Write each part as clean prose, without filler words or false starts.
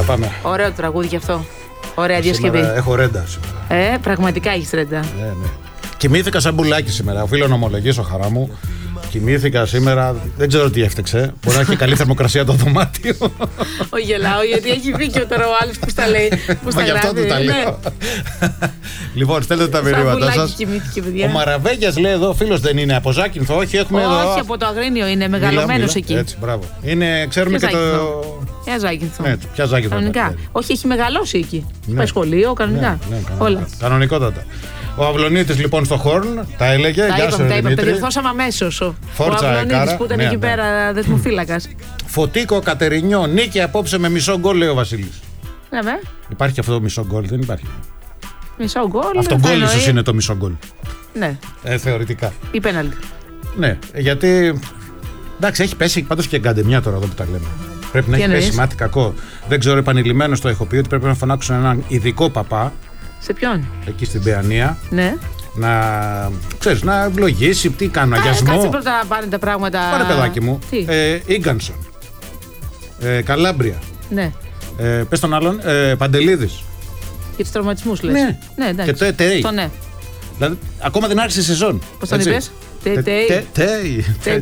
πάμε. Ωραίο τραγούδι κι αυτό. Ωραία διασκευή. Έχω ρέντα σήμερα. Πραγματικά έχεις ρέντα. Ναι. Κοιμήθηκα σαν μπουλάκι σήμερα. Οφείλω να ομολογήσω, χαρά μου. Κοιμήθηκα σήμερα, δεν ξέρω τι έφτεξε. Μπορεί να έχει καλή θερμοκρασία το δωμάτιο. Όχι, γελάω, γιατί έχει δίκιο τώρα ο άλλος που στα λέει. Μα γι' αυτό του τα λέω. Λοιπόν, στέλνετε τα μηνύματά σας. Ο Μαραβέγιας λέει εδώ, φίλος δεν είναι από Ζάκυνθο, όχι, έχουμε εδώ. Όχι, από το Αγρίνιο είναι, μεγαλωμένος εκεί. Έτσι, μπράβο. Ξέρουμε και το. Ποια Ζάκυνθο. Ποια Ζάκυνθο. Κανονικά. Όχι, έχει μεγαλώσει εκεί. Πάει σχολείο, κανονικά. Όλα. Κανονικότατα. Ο Αυλονίτης λοιπόν στο Χόρν τα έλεγε. Τα διορθώσαμε αμέσως. Ο Αυλονίτης που ήταν εκεί πέρα δεσμοφύλακας. Φωτίκο, Κατερινιό, νίκη απόψε με μισό γκολ, λέει ο Βασίλης. Ναι, υπάρχει αυτό το μισό γκολ, δεν υπάρχει. Μισό γκολ. Αυτό γκολ ίσως είναι το μισό γκολ. Ναι. Θεωρητικά. Ή πέναλτι. Ναι, γιατί. Εντάξει, έχει πέσει πάντως και γκαντεμιά τώρα εδώ που τα λέμε. Πρέπει να έχει πέσει μάτι κακό. Δεν ξέρω, επανειλημμένος το έχω πει ότι πρέπει να φωνάξουν έναν ειδικό παπά. Σε ποιον? Εκεί στην Παιανία. Ναι. Να ευλογήσει, τι κάνω, αγιασμό. Κάτσε πρώτα να πάνε τα πράγματα. Πάρε παιδάκι μου. Ίγκανσον. Καλάμπρια. Ναι. Πες τον άλλον, Παντελίδης. Για τους τραυματισμούς λες. Ναι. Εντάξει. Και Τέι. Ναι. Δηλαδή, ακόμα δεν άρχισε η σεζόν. Πώς τον είπες? Τέι.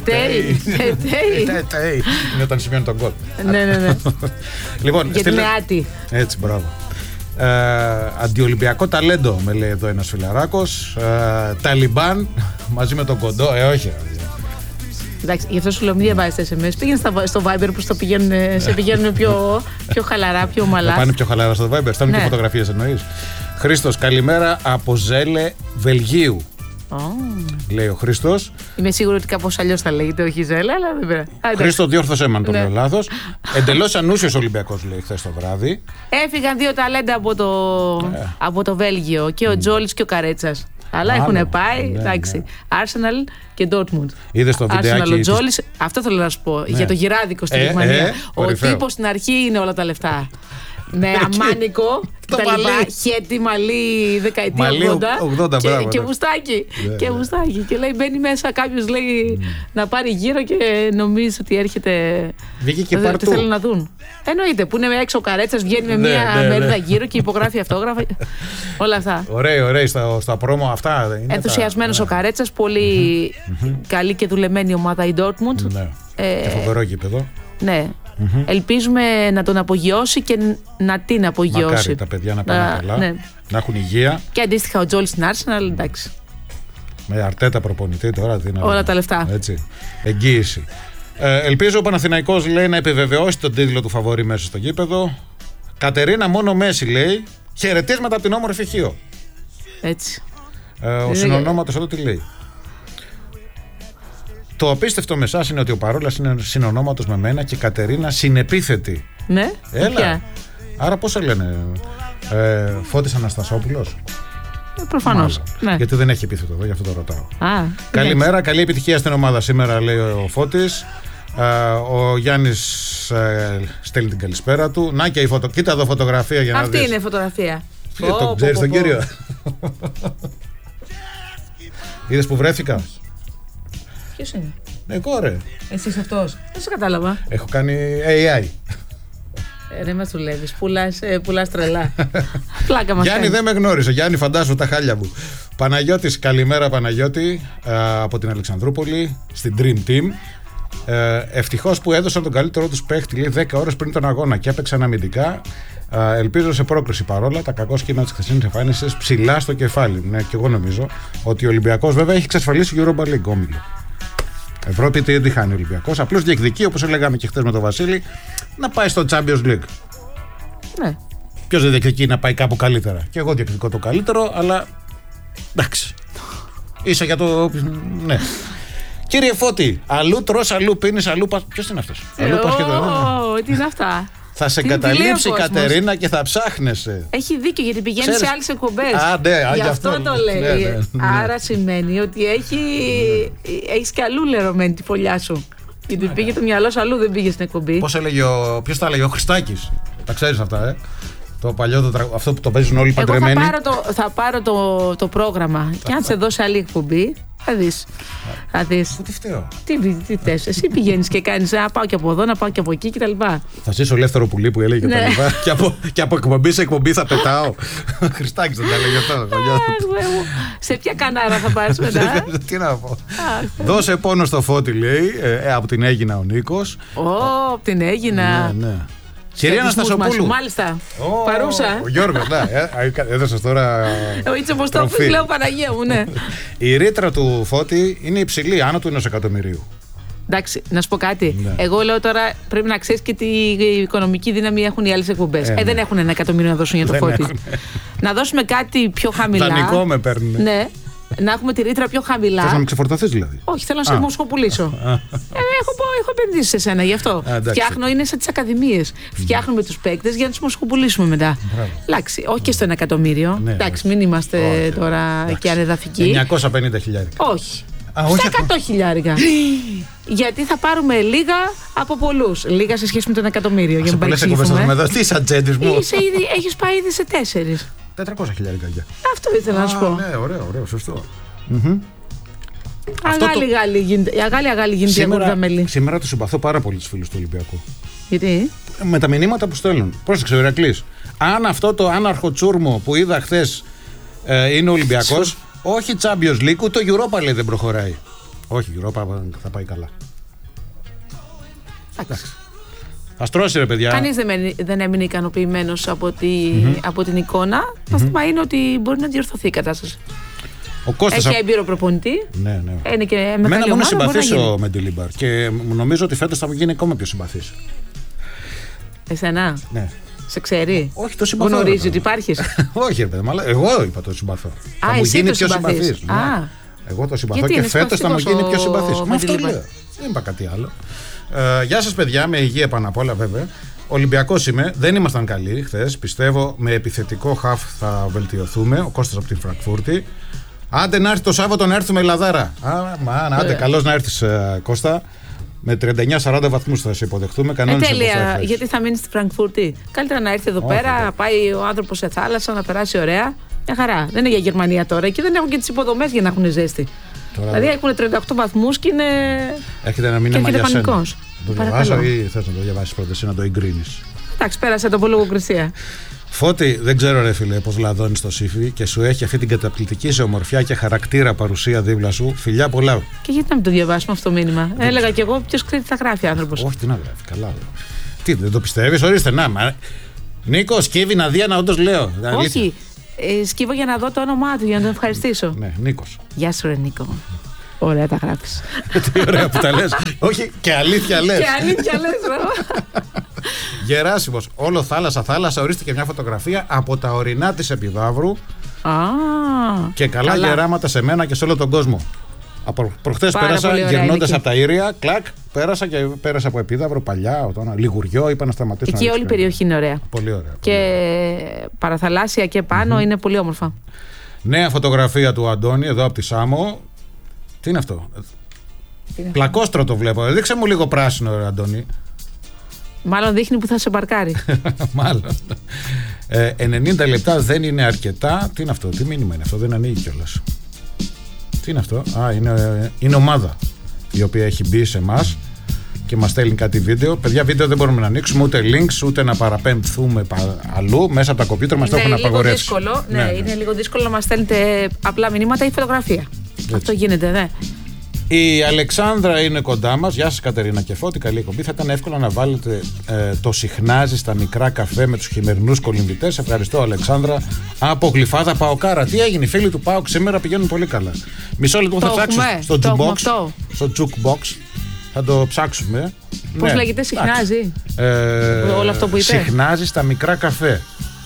Είναι όταν σημειώνει τον γκολ. Ναι. Γιατί είναι άτι. Έτσι, μπράβο. Αντιολυμπιακό ταλέντο, με λέει εδώ ένας φιλαράκος. Ταλιμπάν μαζί με τον Κοντό. Όχι. Εντάξει, γι' αυτό σου λέω μην διαβάζεις SMS. Πήγαινε στο Viber που σε πηγαίνουν πιο χαλαρά, πιο ομαλά. Θα πάνε πιο χαλαρά στο Viber, στέλνουν και φωτογραφίες εννοείς. Χρήστος, καλημέρα από Ζέλε, Βελγίου. Λέει ο Χρήστος. Είμαι σίγουρη ότι κάπως αλλιώς θα λέγεται, όχι Ζέλε, αλλά δεν πειράζει. Χρήστο, διόρθωσέ με αν το λέω λάθος. Εντελώς ανούσιος Ολυμπιακός, λέει χθες το βράδυ. Έφυγαν δύο ταλέντα από το Βέλγιο, και ο Τζόλης και ο Καρέτσας. Αλλά έχουν πάει, εντάξει. Arsenal και Dortmund. Είδες το βιντεάκι. Arsenal, ο Τζόλης, αυτό θέλω να σου πω, για το γυράδικο στη Γερμανία. Ο τύπος στην αρχή είναι όλα τα λεφτά. Με αμάνικο, χέτι, μαλλί, δεκαετία 80 και μουστάκι. Και μουστάκι. Και λέει μπαίνει μέσα κάποιος, λέει, να πάρει γύρω και νομίζει ότι έρχεται. Βγήκε και παρτού. Θέλουν να δουν. Εννοείται, που είναι έξω ο Καρέτσας, βγαίνει με μια μερίδα γύρω και υπογράφει αυτόγραφα. Όλα αυτά. Ωραία, στα πρόμο αυτά. Ενθουσιασμένος ο Καρέτσας, πολύ καλή και δουλεμένη ομάδα η Dortmund. Και φοβερό γήπεδο. Ναι. Ελπίζουμε να τον απογειώσει και να την απογειώσει. Μακάρι τα παιδιά να πάνε καλά, να έχουν υγεία. Και αντίστοιχα ο Τζόλης στην Arsenal, εντάξει. Με Αρτέτα προπονητή τώρα. Όλα τα λεφτά. Έτσι. Εγγύηση. Ελπίζω ο Παναθηναϊκός, λέει, να επιβεβαιώσει τον τίτλο του φαβορί μέσα στο γήπεδο. Κατερίνα, μόνο Μέση, λέει. Χαιρετίσματα από την όμορφη Χίο. Έτσι. Ο συνονόματος εδώ τι λέει? Το απίστευτο με εσάς είναι ότι ο Παρόλας είναι συνονόματος με μένα και η Κατερίνα συνεπίθετη. Ναι, έλα. Άρα πώς λένε, Φώτης Αναστασόπουλος. Προφανώς. Ναι. Γιατί δεν έχει επίθετο εδώ, γι' αυτό το ρωτάω. Καλημέρα, καλή επιτυχία στην ομάδα σήμερα, λέει ο Φώτης. Ο Γιάννης στέλνει την καλησπέρα του. Να και η κοίτα εδώ φωτογραφία για να δεις. Αυτή είναι η φωτογραφία. Το ξέρεις τον κύριο? Είδες που βρέθηκα? Ποιος είναι? Εγώ, ρε. Εσύ είσαι αυτός? Δεν σε κατάλαβα. Έχω κάνει AI. Ρε μας δουλεύεις, πουλάς τρελά. Πλάκα μας. Γιάννη, δεν με γνώρισε. Γιάννη, φαντάσου τα χάλια μου. Παναγιώτης, καλημέρα Παναγιώτη, από την Αλεξανδρούπολη, στην Dream Team. Ευτυχώς που έδωσαν τον καλύτερό τους παίχτη, λέει, 10 ώρες πριν τον αγώνα και έπαιξαν αμυντικά. Ελπίζω σε πρόκριση παρόλα. Τα κακό σκηνά της χθεσινής εμφάνισης ψηλά στο κεφάλι. Ναι, και εγώ νομίζω ότι ο Ολυμπιακός βέβαια έχει εξασφαλίσει Europa League όμιλο. Ευρώπη τι χάνει ο Ολυμπιακός. Απλώς διεκδικεί, όπως λέγαμε και χθες με τον Βασίλη, να πάει στο Champions League. Ναι. Ποιος δεν διεκδικεί να πάει κάπου καλύτερα? Και εγώ διεκδικώ το καλύτερο, αλλά εντάξει. Είσαι για το. Ναι. Κύριε Φώτη, αλλού τρως, αλλού πίνεις, αλλού πας. Ποιος είναι αυτός? Αλλού πας και τι είναι αυτά? Θα σε καταλήψει η Κατερίνα και θα ψάχνεσαι. Έχει δίκιο, γιατί πηγαίνει σε άλλες εκπομπές. Ναι, γι' αυτό το λέει. Ναι. Άρα σημαίνει ότι έχεις και αλλού λερωμένη τη φωλιά σου. Γιατί πήγε το μυαλό σου αλλού, δεν πήγε στην εκπομπή. Ποιος τα έλεγε? Ο Χριστάκης. Τα ξέρεις αυτά, Το παλιό, αυτό που το παίζουν όλοι παντρεμένοι. Θα πάρω το πρόγραμμα και αν σε δώσει άλλη εκπομπή, Θα δεις. Τι φταίω. Τι θες. Εσύ πηγαίνεις και κάνεις να πάω και από εδώ, να πάω και από εκεί κτλ. Θα ζήσω ελεύθερο πουλί που έλεγε και από εκπομπή σε εκπομπή θα πετάω. Χριστάκης δεν τα έλεγε αυτό. Σε ποια κανάρα θα πάρεις μετά? Τι να πω. Δώσε πόνο στο Φώτη, λέει. Από την Αίγινα ο Νίκος. Από την Αίγινα. Ναι. Κυρία Αναστασοπούλου. Μάλιστα. Παρούσα. Ο Γιώργος, έδωσες τώρα. Ο Ιτσο Ποστόφης, λέω Παναγία μου, ναι. Η ρήτρα του Φώτη είναι υψηλή, άνω του 1 εκατομμυρίου. Εντάξει, να σου πω κάτι. Ναι. Εγώ λέω τώρα πρέπει να ξέρεις και τι οικονομική δύναμη έχουν οι άλλες εκπομπές. Δεν έχουν 1 εκατομμύριο να δώσουν για το Φώτη. Να δώσουμε κάτι πιο χαμηλά. Δανεικό με παίρνουν. Ναι. Να έχουμε τη ρήτρα πιο χαμηλά. Θες να με ξεφορτωθείς δηλαδή? Όχι, θέλω να σε μοσχοπουλήσω. Έχω επενδύσει σε σένα γι' αυτό. Φτιάχνω, είναι σαν τις ακαδημίες. Φτιάχνουμε τους παίκτες για να τους μοσχοπουλήσουμε μετά. Εντάξει, όχι και στο 1 εκατομμύριο. Εντάξει, μην είμαστε τώρα και ανεδαφικοί. 950.000. Όχι. Στα 100.000. Γιατί θα πάρουμε λίγα από πολλούς. Λίγα σε σχέση με το 1 εκατομμύριο. Για να παρεξηγηθούμε. Τι σαν τσέντης μου. Έχεις πάει ήδη σε 4. 400.000. Αυτό ήθελα να σου πω. Ναι, ωραίο, σωστό. Αγάλι γίνεται η αγούρδα μέλη. Σήμερα του συμπαθώ πάρα πολύ τους φίλους του Ολυμπιακού. Γιατί? Με τα μηνύματα που στέλνουν. Πρόσεξε ο Ηρακλής. Αν αυτό το άναρχο τσούρμο που είδα χθες είναι Ολυμπιακός, όχι Champions League, ούτε το Europa λέει δεν προχωράει. Όχι, η Europa θα πάει καλά. Εντάξει. Θα στρώσει ρε παιδιά. Κανείς δεν έμεινε ικανοποιημένος από την εικόνα. Το θέμα είναι ότι μπορεί να διορθωθεί η κατάσταση. Ο Κώστας έχει έμπειρο προπονητή. Ναι. Είναι και μεγάλη ομάδα. Εμένα συμπαθής ο Μεντιλίμπαρ και νομίζω ότι φέτος θα γίνει ακόμα πιο συμπαθής. Εσένα? Ναι. Σε ξέρει? Όχι, το συμπαθώ. Γνωρίζει ότι υπάρχεις? Όχι ρε παιδιά, εγώ είπα το συμπαθώ. Θα μου γίνει πιο συμπαθής. Εγώ το συμπαθώ και φέτος θα μου γίνει πιο συμπαθής. Μα αυτό λέω. Δεν είπα κάτι άλλο. Γεια σας παιδιά, με υγεία πάνω απ' όλα βέβαια. Ολυμπιακός είμαι, δεν ήμασταν καλοί χθες. Πιστεύω με επιθετικό χαφ θα βελτιωθούμε. Ο Κώστας από την Φραγκφούρτη. Άντε να έρθει το Σάββατο να έρθουμε Λαδάρα. Άντε, καλώς να έρθεις Κώστα. Με 39-40 βαθμούς θα σε υποδεχτούμε. Τέλεια, γιατί θα μείνει στη Φραγκφούρτη. Καλύτερα να έρθει εδώ πέρα, πάει ο άνθρωπος σε θάλασσα, να περάσει ωραία. Μια χαρά. Δεν είναι για Γερμανία τώρα και δεν έχουν και τις υποδομές για να έχουν ζέστη. Τώρα... Δηλαδή έχουν 38 βαθμούς και είναι. Έρχεται ένα μήνυμα για σένα. Το διαβάζω ή θες να το διαβάσεις πρώτα εσύ να το εγκρίνεις? Εντάξει, πέρασε το λογοκρισία. Φώτη, δεν ξέρω ρε φίλε πως λαδώνεις το σύφι και σου έχει αυτή την καταπληκτική σε ομορφιά και χαρακτήρα παρουσία δίπλα σου. Φιλιά πολλά. Και γιατί να μην το διαβάσουμε αυτό το μήνυμα? Έλεγα κι εγώ, ποιος ξέρει τι θα γράφει άνθρωπος. Όχι, τι να γράφει, καλά. Τι, δεν το πιστεύεις? Ορίστε, να. Νίκο, σκύβει να δει ένα, όντως λέω. Όχι, σκύβω για να δω το όνομά του, για να τον ευχαριστήσω. Ναι, Νίκος. Γεια σου, ρε Νίκο. Ωραία τα γράφεις. Τι ωραία που τα λες. Όχι, και αλήθεια λες. Και αλήθεια λες, Γεράσιμος, όλο θάλασσα, ορίστηκε μια φωτογραφία από τα ορεινά της Επιδαύρου. Και καλά γεράματα σε μένα και σε όλο τον κόσμο. Προχθές πέρασα γυρνώντας από τα Ήρια, πέρασα από Επίδαυρο, παλιά, Λιγουριό, είπα να σταματήσω. Εκεί όλη η περιοχή είναι ωραία. Πολύ ωραία. Και παραθαλάσσια και πάνω είναι πολύ όμορφα. Νέα φωτογραφία του Αντώνη εδώ από τη Σάμο. Τι είναι αυτό? Πλακόστρο το βλέπω. Δείξε μου λίγο πράσινο, ρε Αντώνη. Μάλλον δείχνει που θα σε μπαρκάρει. Μάλλον. 90 λεπτά δεν είναι αρκετά. Τι είναι αυτό, τι μήνυμα είναι αυτό, δεν ανοίγει κιόλας. Τι είναι αυτό? Είναι ομάδα η οποία έχει μπει σε εμάς και μας στέλνει κάτι βίντεο. Παιδιά, βίντεο δεν μπορούμε να ανοίξουμε, ούτε links, ούτε να παραπέμφθουμε αλλού. Μέσα από τα κομπιούτερ μας το έχουν απαγορεύσει. Δύσκολο, είναι λίγο δύσκολο να μας στέλνετε απλά μηνύματα ή φωτογραφία. Έτσι. Αυτό γίνεται, ναι. Η Αλεξάνδρα είναι κοντά μας. Γεια σας Κατερίνα και Φώτη, καλή εκπομπή. Θα ήταν εύκολο να βάλετε το συχνάζι στα μικρά καφέ με τους χειμερινούς κολυμβητές. Ευχαριστώ Αλεξάνδρα. Από Γλυφάδα Παοκάρα. Τι έγινε, οι φίλοι του ΠΑΟΚ σήμερα πηγαίνουν πολύ καλά. Μισό λεπτό θα ψάξω στο jukebox. Θα το ψάξουμε. Πώς λέγεται, συχνάζι? Όλο αυτό που είπε. Συχνάζι στα μικρά καφέ.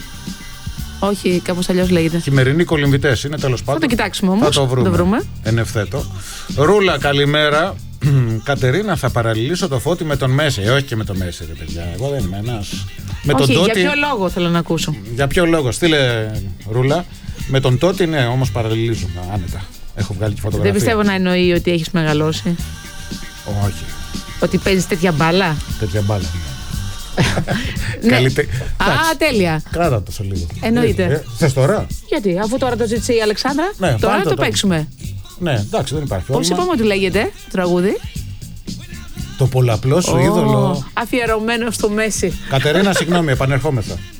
Όχι, κάπως αλλιώς λέγεται. Χειμερινοί κολυμβητές είναι, τέλος πάντων. Θα το κοιτάξουμε όμως. Θα το βρούμε. Εν ευθέτω. Ρούλα, καλημέρα. Κατερίνα, θα παραλληλήσω το Φώτη με τον Μέση. Όχι και με τον Μέση, ρε παιδιά. Εγώ δεν είμαι ένας. Όχι, για ποιο λόγο θέλω να ακούσω. Για ποιο λόγο, στείλε Ρούλα. Με τον Τότι, ναι, όμως παραλληλίζουμε άνετα. Έχω βγάλει και φωτογραφία. Δεν πιστεύω να εννοεί ότι έχεις μεγαλώσει. Όχι. Ότι παίζεις τέτοια μπάλα. Τέτοια μπάλα, ναι. Τέλεια. Κράτα το σε λίγο. Εννοείται. Θες τώρα? Γιατί, αφού τώρα το ζήτησε η Αλεξάνδρα, τώρα το παίξουμε. Ναι, εντάξει, δεν υπάρχει. Πώς είπαμε ότι λέγεται το τραγούδι? Το πολλαπλό σου είδωλο. Αφιερωμένο στο Μέση. Κατερίνα, συγγνώμη, επανερχόμεθα.